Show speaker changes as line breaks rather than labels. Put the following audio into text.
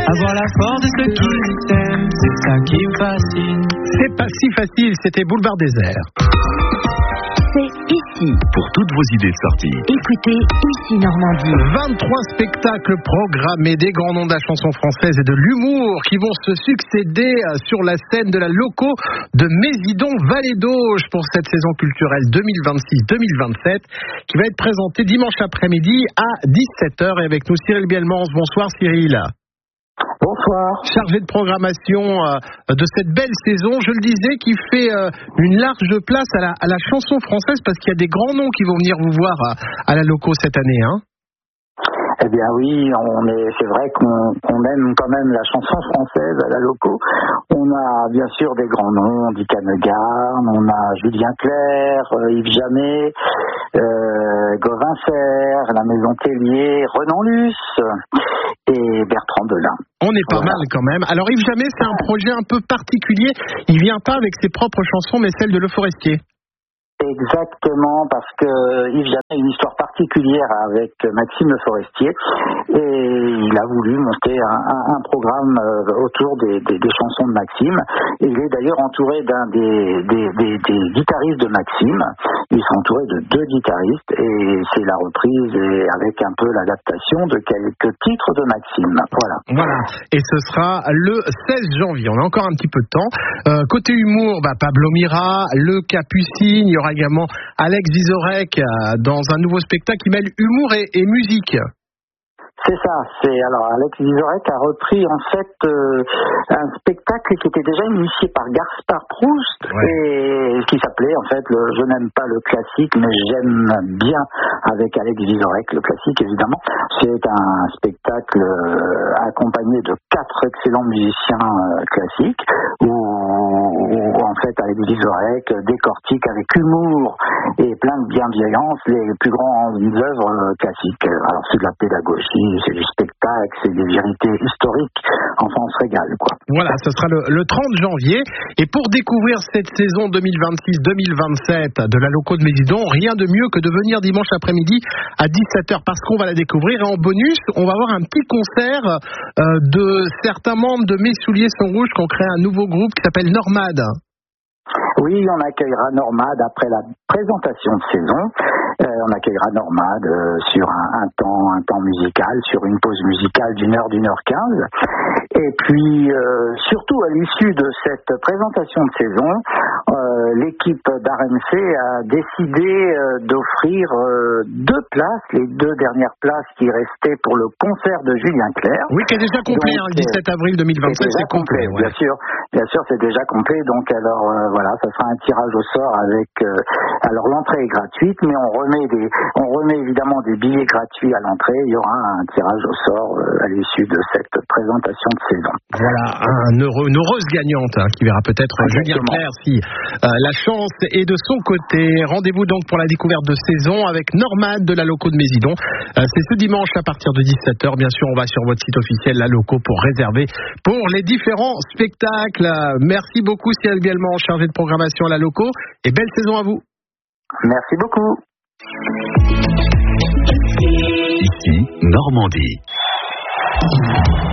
Avoir la force de ceux qui t'aiment, c'est ça qui me fascine.
C'est pas si facile, c'était Boulevard Désert.
C'est ici.
Pour toutes vos idées de sortie.
Écoutez Ici Normandie.
23 spectacles programmés, des grands noms de la chanson française et de l'humour qui vont se succéder sur la scène de la Loco de Mésidon-Vallée d'Auge pour cette saison culturelle 2026-2027 qui va être présentée dimanche après-midi à 17h. Et avec nous Cyril Bielmans. Bonsoir Cyril.
Bonsoir.
Chargé de programmation de cette belle saison, je le disais, qui fait une large place à la chanson française parce qu'il y a des grands noms qui vont venir vous voir à la Loco cette année, hein.
Eh bien oui, c'est vrai qu'on aime quand même la chanson française à la Loco. On a bien sûr des grands noms, Dick Annegarn, on a Julien Clerc, Yves Jamais, Gauvin Serre, la Maison Tellier, Renan Luce et Bertrand Delin.
On est pas mal quand même. Alors Yves Jamais, c'est un projet un peu particulier. Il vient pas avec ses propres chansons, mais celles de Le Forestier.
Exactement, parce que Yves Jamais a une histoire particulière avec Maxime Le Forestier et il a voulu monter un programme autour des chansons de Maxime. Et il est d'ailleurs entouré d'un des guitaristes de Maxime. Ils sont entourés de 2 guitaristes et c'est la reprise et avec un peu l'adaptation de quelques titres de Maxime. Voilà.
Et ce sera le 16 janvier. On a encore un petit peu de temps. Côté humour, Pablo Mira, Le Capucine, il y aura également Alex Vizorek dans un nouveau spectacle qui mêle humour et musique.
C'est ça, alors Alex Vizorek a repris en fait un spectacle qui était déjà initié par Gaspard Proust et qui s'appelait en fait Je n'aime pas le classique mais j'aime bien avec Alex Vizorek, le classique évidemment. C'est un spectacle accompagné de 4 excellents musiciens classiques où en fait Alex Vizorek décortique avec humour et plein de bienveillance les plus grandes œuvres classiques. Alors c'est de la pédagogie, c'est du spectacle, c'est des vérités historiques. Enfin, on se régale, quoi.
Voilà, ce sera le 30 janvier. Et pour découvrir cette saison 2026-2027 de la Loco de Mésidon, rien de mieux que de venir dimanche après-midi à 17h parce qu'on va la découvrir. Et en bonus, on va avoir un petit concert de certains membres de Mes Souliers sont rouges qui ont créé un nouveau groupe qui s'appelle Normad.
Oui, on accueillera Normad après la présentation de saison. On accueillera Normad sur un temps musical, sur une pause musicale d'1 heure, d'1h15. Et puis, surtout à l'issue de cette présentation de saison, l'équipe d'RMC a décidé d'offrir 2 places, les 2 dernières places qui restaient pour le concert de Julien Clerc.
Oui, qui est déjà complet, le 17 avril 2027, c'est complet.
Bien sûr, c'est déjà complet. Donc alors voilà, ça sera un tirage au sort avec. Alors l'entrée est gratuite, mais on remet évidemment des billets gratuits à l'entrée. Il y aura un tirage au sort à l'issue de cette présentation de saison.
Voilà, une heureuse gagnante qui verra peut-être Julien Clerc si la chance est de son côté. Rendez-vous donc pour la découverte de saison avec Normad de la Loco de Mésidon. C'est ce dimanche à partir de 17h. Bien sûr, on va sur votre site officiel La Loco pour réserver pour les différents spectacles. Merci beaucoup Cyril Bielmans, chargé de programmation à La Loco, et belle saison à vous.
Merci beaucoup.
Ici Normandie.